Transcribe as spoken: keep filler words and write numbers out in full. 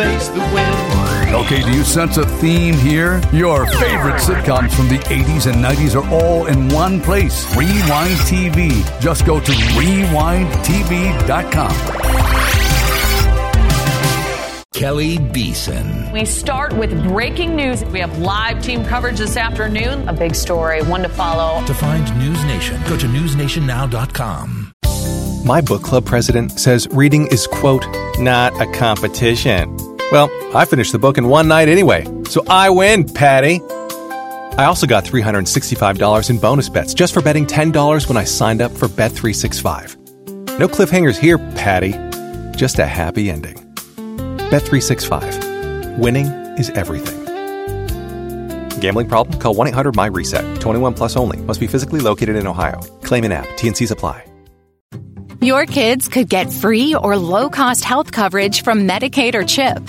face the wind. Okay, do you sense a theme here? Your favorite sitcoms from the eighties and nineties are all in one place. Rewind T V. Just go to rewind t v dot com. Kelly Beeson. We start with breaking news. We have live team coverage this afternoon. A big story, one to follow. To find News Nation, go to news nation now dot com. My book club president says reading is, quote, not a competition. Well, I finished the book in one night anyway, so I win, Patty. I also got three hundred sixty-five dollars in bonus bets just for betting ten dollars when I signed up for Bet three sixty-five. No cliffhangers here, Patty. Just a happy ending. Bet three sixty-five. Winning is everything. Gambling problem? Call one eight hundred my reset. twenty-one plus only. Must be physically located in Ohio. Claim in app. T and C's apply. Your kids could get free or low-cost health coverage from Medicaid or CHIP.